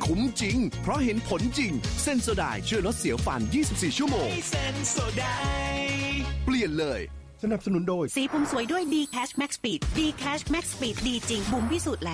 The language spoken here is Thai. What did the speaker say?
คุ้มจริงเพราะเห็นผลจริงเซนโซไดช่วยลดเสียวฟัน24ชั่วโมงเซนโซไดเปลี่ยนเลยสนับสนุนโดยสีผมสวยด้วย D Cash Max Speed D Cash Max Speed ดีจริงบุ๋มพิสูจน์แล้ว